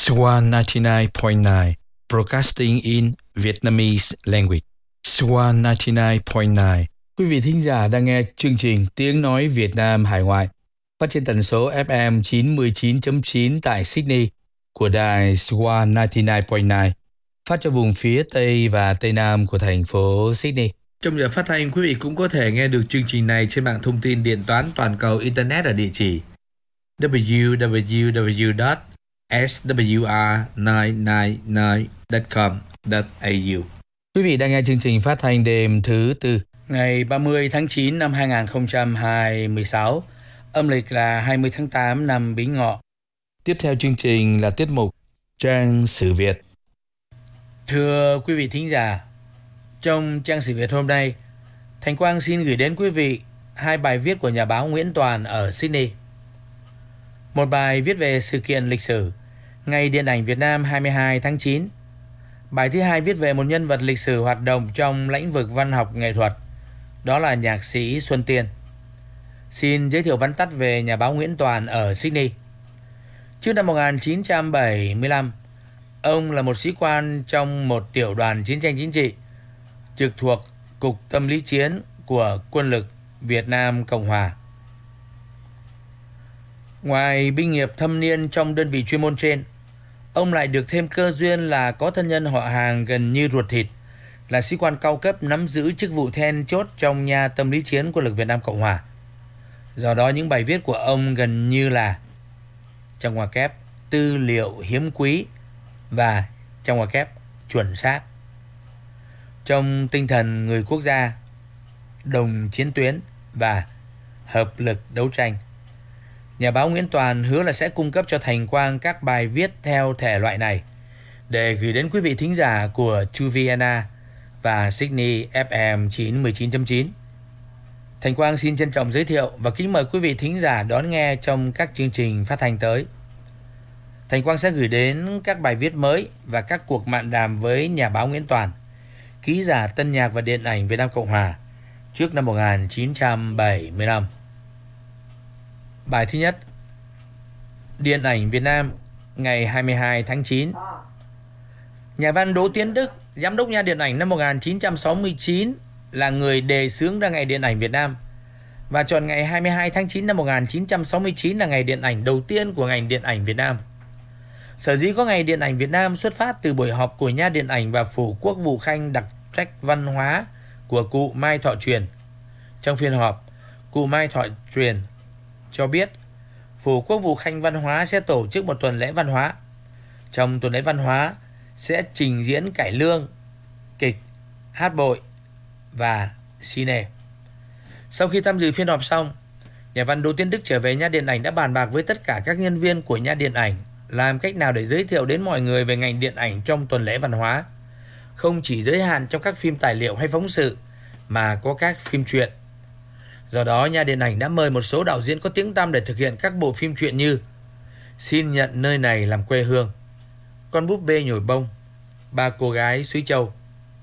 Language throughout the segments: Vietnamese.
Swan 99.9 Broadcasting in Vietnamese language. Swan 99.9. Quý vị thính giả đang nghe chương trình Tiếng nói Việt Nam hải ngoại phát trên tần số FM 99.9 tại Sydney của đài Swan 99.9 phát cho vùng phía Tây và Tây Nam của thành phố Sydney. Trong giờ phát thanh, quý vị cũng có thể nghe được chương trình này trên mạng thông tin điện toán toàn cầu Internet ở địa chỉ www.swr999.com.au. Quý vị đang nghe chương trình phát thanh đêm thứ Tư, ngày 30 tháng 9 năm 2026, âm lịch là 20 tháng 8 năm Bính Ngọ. Tiếp theo chương trình là tiết mục Trang sử Việt. Thưa quý vị thính giả, trong Trang sử Việt hôm nay, Thành Quang xin gửi đến quý vị hai bài viết của nhà báo Nguyễn Toàn ở Sydney. Một bài viết về sự kiện lịch sử Ngày Điện ảnh Việt Nam 22 tháng 9. Bài thứ hai viết về một nhân vật lịch sử hoạt động trong lĩnh vực văn học nghệ thuật, đó là nhạc sĩ Xuân Tiên. Xin giới thiệu vắn tắt về nhà báo Nguyễn Toàn ở Sydney. Trước năm 1975, ông là một sĩ quan trong một tiểu đoàn chiến tranh chính trị trực thuộc Cục Tâm lý chiến của Quân lực Việt Nam Cộng Hòa. Ngoài binh nghiệp thâm niên trong đơn vị chuyên môn trên, ông lại được thêm cơ duyên là có thân nhân họ hàng gần như ruột thịt, là sĩ quan cao cấp nắm giữ chức vụ then chốt trong nhà tâm lý chiến Quân lực Việt Nam Cộng Hòa. Do đó những bài viết của ông gần như là trong ngoặc kép tư liệu hiếm quý và trong ngoặc kép chuẩn xác. Trong tinh thần người quốc gia, đồng chiến tuyến và hợp lực đấu tranh, nhà báo Nguyễn Toàn hứa là sẽ cung cấp cho Thành Quang các bài viết theo thể loại này để gửi đến quý vị thính giả của Chu Vienna và Sydney FM 99.9. Thành Quang xin trân trọng giới thiệu và kính mời quý vị thính giả đón nghe trong các chương trình phát thanh tới. Thành Quang sẽ gửi đến các bài viết mới và các cuộc mạn đàm với nhà báo Nguyễn Toàn, ký giả tân nhạc và điện ảnh Việt Nam Cộng Hòa trước năm 1975. Bài thứ nhất, Điện ảnh Việt Nam ngày 22 tháng 9. Nhà văn Đỗ Tiến Đức, giám đốc Nhà điện ảnh năm 1969, là người đề xướng ra Ngày Điện ảnh Việt Nam và chọn ngày 22 tháng 9 năm 1969 là ngày điện ảnh đầu tiên của ngành điện ảnh Việt Nam. Sở dĩ có Ngày Điện ảnh Việt Nam xuất phát từ buổi họp của Nhà điện ảnh và Phủ Quốc vụ Khanh đặc trách văn hóa của cụ Mai Thọ Truyền. Trong phiên họp, cụ Mai Thọ Truyền cho biết Phủ Quốc vụ Khanh Văn hóa sẽ tổ chức một tuần lễ văn hóa. Trong tuần lễ văn hóa sẽ trình diễn cải lương, kịch, hát bội và cine. Sau khi tham dự phiên họp xong, nhà văn Đỗ Tiến Đức trở về Nhà điện ảnh đã bàn bạc với tất cả các nhân viên của Nhà điện ảnh làm cách nào để giới thiệu đến mọi người về ngành điện ảnh trong tuần lễ văn hóa, không chỉ giới hạn trong các phim tài liệu hay phóng sự mà có các phim truyện. Do đó, Nhà điện ảnh đã mời một số đạo diễn có tiếng tăm để thực hiện các bộ phim truyện như Xin nhận nơi này làm quê hương, Con búp bê nhồi bông, Ba cô gái Suối Châu,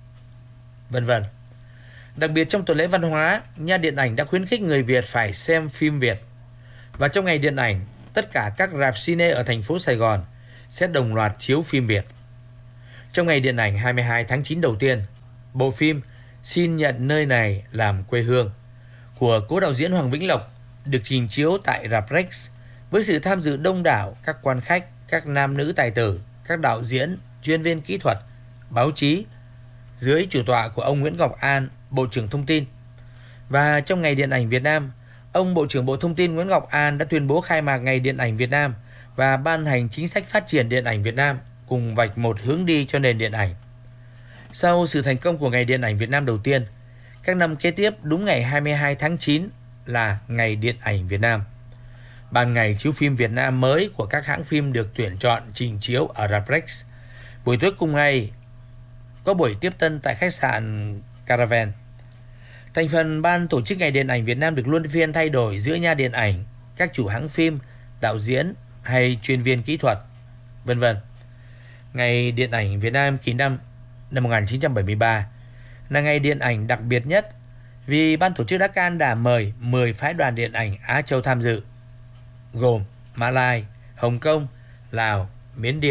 vân vân. Đặc biệt trong tuần lễ văn hóa, Nhà điện ảnh đã khuyến khích người Việt phải xem phim Việt. Và trong Ngày điện ảnh, tất cả các rạp cine ở thành phố Sài Gòn sẽ đồng loạt chiếu phim Việt. Trong Ngày điện ảnh 22 tháng 9 đầu tiên, bộ phim Xin nhận nơi này làm quê hương của cố đạo diễn Hoàng Vĩnh Lộc được trình chiếu tại rạp Rex với sự tham dự đông đảo các quan khách, các nam nữ tài tử, các đạo diễn, chuyên viên kỹ thuật, báo chí dưới chủ tọa của ông Nguyễn Ngọc An, Bộ trưởng Thông tin. Và trong Ngày điện ảnh Việt Nam, ông Bộ trưởng Bộ Thông tin Nguyễn Ngọc An đã tuyên bố khai mạc Ngày điện ảnh Việt Nam và ban hành chính sách phát triển điện ảnh Việt Nam cùng vạch một hướng đi cho nền điện ảnh. Sau sự thành công của Ngày điện ảnh Việt Nam đầu tiên, các năm kế tiếp đúng ngày 22 tháng 9 là Ngày điện ảnh Việt Nam. Ban ngày chiếu phim Việt Nam mới của các hãng phim được tuyển chọn trình chiếu ở rạp Rex. Buổi tối cùng ngày có buổi tiếp tân tại khách sạn Caravan. Thành phần ban tổ chức Ngày điện ảnh Việt Nam được luân phiên thay đổi giữa Nhà điện ảnh, các chủ hãng phim, đạo diễn hay chuyên viên kỹ thuật, vân vân. Ngày điện ảnh Việt Nam kỷ năm 1973 là ngày điện ảnh đặc biệt nhất vì ban tổ chức đã can đảm mời 10 phái đoàn điện ảnh Á Châu tham dự, gồm Mã Lai, Hồng Kông, Lào, Miến Điện,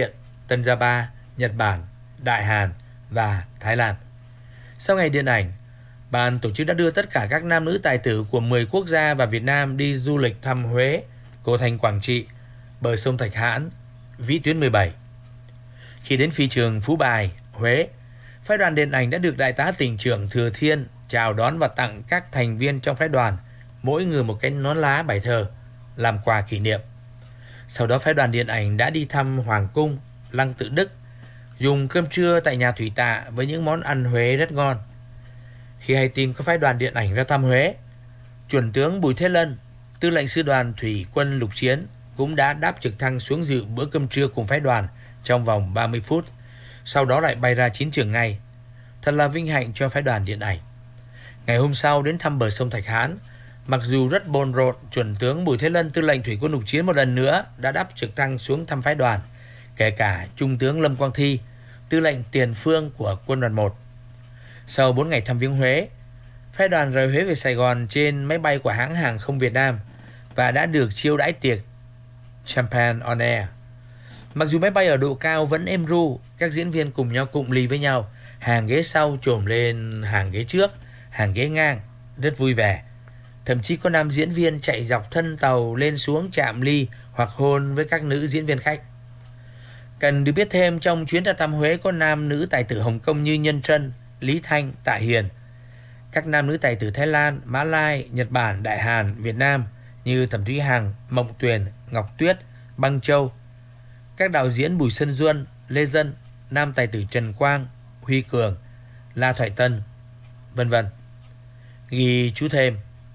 Tân Java, Nhật Bản, Đại Hàn và Thái Lan. Sau ngày điện ảnh, ban tổ chức đã đưa tất cả các nam nữ tài tử của 10 quốc gia và Việt Nam đi du lịch thăm Huế, Cô Thành Quảng Trị, bờ sông Thạch Hãn, Vĩ Tuyến 17. Khi đến phi trường Phú Bài, Huế, phái đoàn điện ảnh đã được Đại tá tỉnh trưởng Thừa Thiên chào đón và tặng các thành viên trong phái đoàn mỗi người một cái nón lá bài thơ làm quà kỷ niệm. Sau đó phái đoàn điện ảnh đã đi thăm Hoàng cung, Lăng Tự Đức, dùng cơm trưa tại nhà Thủy Tạ với những món ăn Huế rất ngon. Khi hay tin có phái đoàn điện ảnh ra thăm Huế, Chuẩn tướng Bùi Thế Lân, tư lệnh sư đoàn thủy quân lục chiến, cũng đã đáp trực thăng xuống dự bữa cơm trưa cùng phái đoàn trong vòng 30 phút, sau đó lại bay ra chiến trường ngay. Thật là vinh hạnh cho phái đoàn điện ảnh. Ngày hôm sau đến thăm bờ sông Thạch Hãn, mặc dù rất bồn rộn, Chuẩn tướng Bùi Thế Lân, tư lệnh thủy quân lục chiến, một lần nữa đã đáp trực thăng xuống thăm phái đoàn, kể cả Trung tướng Lâm Quang Thi, tư lệnh tiền phương của quân đoàn 1. Sau 4 ngày thăm viếng Huế, phái đoàn rời Huế về Sài Gòn trên máy bay của hãng hàng không Việt Nam và đã được chiêu đãi tiệc Champagne on Air. Mặc dù máy bay ở độ cao vẫn êm ru, các diễn viên cùng nhau cụm ly với nhau, hàng ghế sau chồm lên hàng ghế trước, hàng ghế ngang, rất vui vẻ. Thậm chí có nam diễn viên chạy dọc thân tàu lên xuống chạm ly hoặc hôn với các nữ diễn viên khách. Cần được biết thêm, trong chuyến ra thăm Huế có nam nữ tài tử Hồng Kông như Nhân Trân, Lý Thanh, Tạ Hiền. Các nam nữ tài tử Thái Lan, Mã Lai, Nhật Bản, Đại Hàn, Việt Nam như Thẩm Thúy Hằng, Mộng Tuyền, Ngọc Tuyết, Băng Châu. Các đạo diễn Bùi Xuân Duân, Lê Dân, nam tài tử Trần Quang, Huy Cường, La Thoại Tân, vân vân. Ghi chú thêm,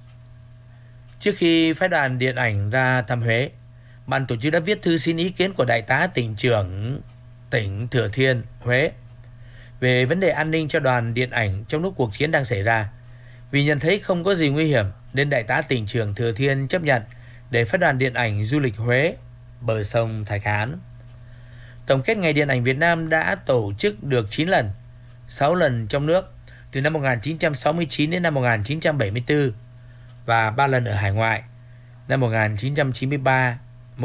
trước khi phái đoàn điện ảnh ra thăm Huế, ban tổ chức đã viết thư xin ý kiến của Đại tá tỉnh trưởng tỉnh Thừa Thiên, Huế về vấn đề an ninh cho đoàn điện ảnh trong lúc cuộc chiến đang xảy ra. Vì nhận thấy không có gì nguy hiểm nên Đại tá tỉnh trưởng Thừa Thiên chấp nhận để phái đoàn điện ảnh du lịch Huế, bờ sông Thạch Hãn. Tổng kết ngày điện ảnh Việt Nam đã tổ chức được 9 lần, 6 lần trong nước từ năm 1969 đến năm 1974 và 3 lần ở hải ngoại năm 1993,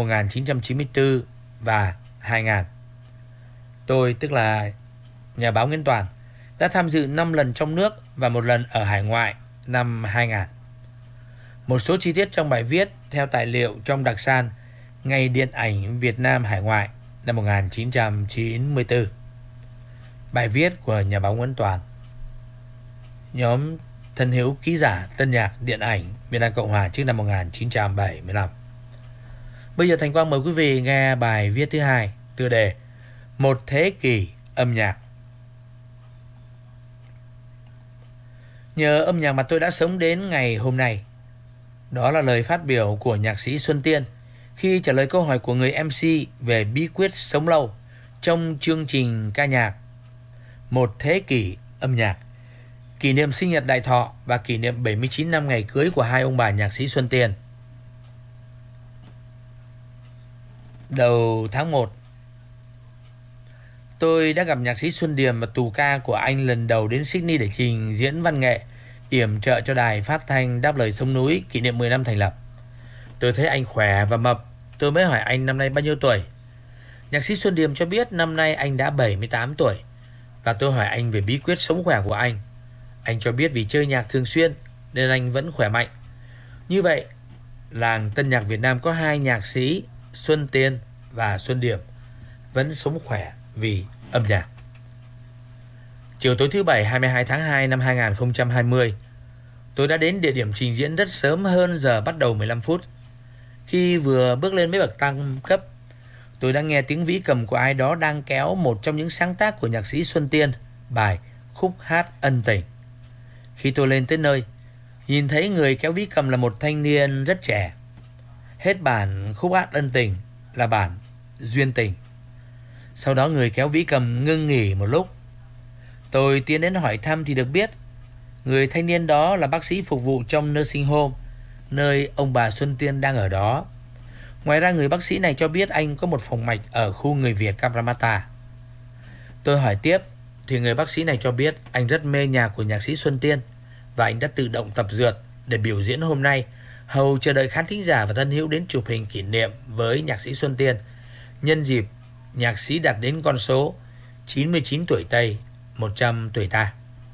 1994 và 2000. Tôi, tức là nhà báo Nguyễn Toàn, đã tham dự 5 lần trong nước và 1 lần ở hải ngoại năm 2000. Một số chi tiết trong bài viết theo tài liệu trong đặc san Ngày điện ảnh Việt Nam hải ngoại năm 1994. Bài viết của nhà báo Nguyễn Toàn, nhóm thân hữu ký giả tân nhạc điện ảnh Việt Nam Cộng Hòa trước năm 1975. Bây giờ Thành Quang mời quý vị nghe bài viết thứ hai, tựa đề Một thế kỷ âm nhạc. Nhờ âm nhạc mà tôi đã sống đến ngày hôm nay. Đó là lời phát biểu của nhạc sĩ Xuân Tiên khi trả lời câu hỏi của người MC về bí quyết sống lâu trong chương trình ca nhạc Một thế kỷ âm nhạc, kỷ niệm sinh nhật đại thọ và kỷ niệm 79 năm ngày cưới của hai ông bà nhạc sĩ Xuân Tiên. Đầu tháng 1, tôi đã gặp nhạc sĩ Xuân Điềm và tù ca của anh lần đầu đến Sydney để trình diễn văn nghệ yểm trợ cho đài phát thanh Đáp Lời Sông Núi kỷ niệm 10 năm thành lập. Tôi thấy anh khỏe và mập, tôi mới hỏi anh năm nay bao nhiêu tuổi. Nhạc sĩ Xuân Điềm cho biết năm nay anh đã 78 tuổi và tôi hỏi anh về bí quyết sống khỏe của anh. Anh cho biết vì chơi nhạc thường xuyên nên anh vẫn khỏe mạnh. Như vậy, làng tân nhạc Việt Nam có hai nhạc sĩ Xuân Tiên và Xuân Điềm vẫn sống khỏe vì âm nhạc. Chiều tối thứ Bảy 22 tháng 2 năm 2020, tôi đã đến địa điểm trình diễn rất sớm hơn giờ bắt đầu 15 phút. Khi vừa bước lên mấy bậc tam cấp, tôi đã nghe tiếng vĩ cầm của ai đó đang kéo một trong những sáng tác của nhạc sĩ Xuân Tiên, bài Khúc Hát Ân Tình. Khi tôi lên tới nơi, nhìn thấy người kéo vĩ cầm là một thanh niên rất trẻ. Hết bản Khúc Hát Ân Tình là bản Duyên Tình. Sau đó người kéo vĩ cầm ngưng nghỉ một lúc. Tôi tiến đến hỏi thăm thì được biết người thanh niên đó là bác sĩ phục vụ trong nursing home nơi ông bà Xuân Tiên đang ở đó. Ngoài ra người bác sĩ này cho biết anh có một phòng mạch ở khu người Việt Cabramatta. Tôi hỏi tiếp thì người bác sĩ này cho biết anh rất mê nhạc của nhạc sĩ Xuân Tiên và anh đã tự động tập dượt để biểu diễn hôm nay, hầu chờ đợi khán thính giả và thân hữu đến chụp hình kỷ niệm với nhạc sĩ Xuân Tiên nhân dịp nhạc sĩ đạt đến con số 99 tuổi Tây, 100 tuổi ta.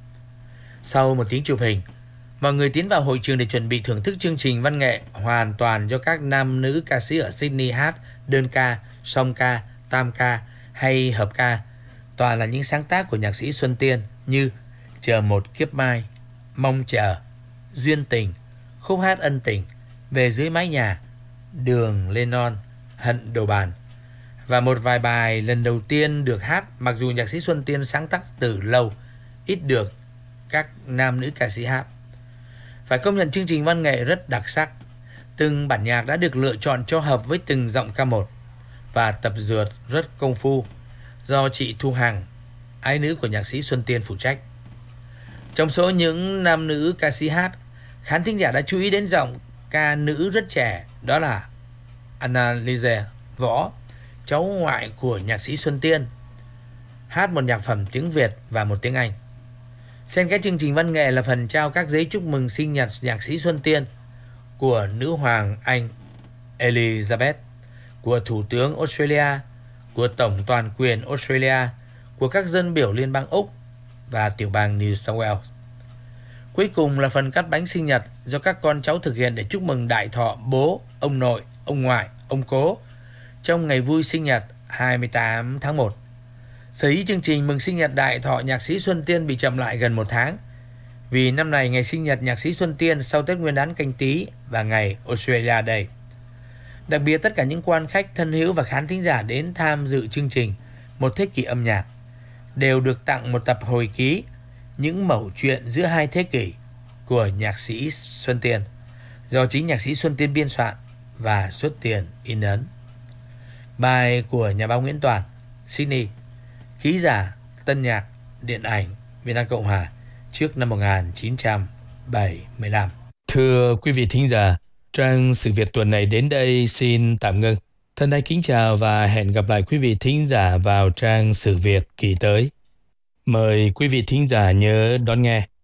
Sau một tiếng chụp hình, mọi người tiến vào hội trường để chuẩn bị thưởng thức chương trình văn nghệ hoàn toàn do các nam nữ ca sĩ ở Sydney hát đơn ca, song ca, tam ca hay hợp ca. Toàn là những sáng tác của nhạc sĩ Xuân Tiên như Chờ một kiếp mai, Mong chờ, Duyên tình, Khúc hát ân tình, Về dưới mái nhà, Đường lên non, Hận đầu bàn. Và một vài bài lần đầu tiên được hát mặc dù nhạc sĩ Xuân Tiên sáng tác từ lâu, ít được các nam nữ ca sĩ hát. Phải công nhận chương trình văn nghệ rất đặc sắc. Từng bản nhạc đã được lựa chọn cho hợp với từng giọng ca một và tập dượt rất công phu do chị Thu Hằng, ái nữ của nhạc sĩ Xuân Tiên phụ trách. Trong số những nam nữ ca sĩ hát, khán thính giả đã chú ý đến giọng ca nữ rất trẻ, đó là Annalise Võ, cháu ngoại của nhạc sĩ Xuân Tiên, hát một nhạc phẩm tiếng Việt và một tiếng Anh. Xen kẽ chương trình văn nghệ là phần trao các giấy chúc mừng sinh nhật nhạc sĩ Xuân Tiên của nữ hoàng Anh Elizabeth, của Thủ tướng Australia, của Tổng toàn quyền Australia, của các dân biểu Liên bang Úc và tiểu bang New South Wales. Cuối cùng là phần cắt bánh sinh nhật do các con cháu thực hiện để chúc mừng đại thọ bố, ông nội, ông ngoại, ông cố trong ngày vui sinh nhật 28 tháng 1. Sở dĩ chương trình mừng sinh nhật đại thọ nhạc sĩ Xuân Tiên bị chậm lại gần 1 tháng vì năm này ngày sinh nhật nhạc sĩ Xuân Tiên sau Tết Nguyên đán Canh Tý và ngày Australia Day. Đặc biệt tất cả những quan khách thân hữu và khán thính giả đến tham dự chương trình Một thế kỷ âm nhạc đều được tặng một tập hồi ký những mẩu chuyện giữa hai thế kỷ của nhạc sĩ Xuân Tiên do chính nhạc sĩ Xuân Tiên biên soạn và xuất tiền in ấn. Bài của nhà báo Nguyễn Toàn, Sydney, ký giả Tân nhạc điện ảnh Việt Nam Cộng Hòa trước năm 1975. Thưa quý vị thính giả, trang Sự Việt tuần này đến đây xin tạm ngưng. Thân ái kính chào và hẹn gặp lại quý vị thính giả vào trang Sự Việt kỳ tới. Mời quý vị thính giả nhớ đón nghe.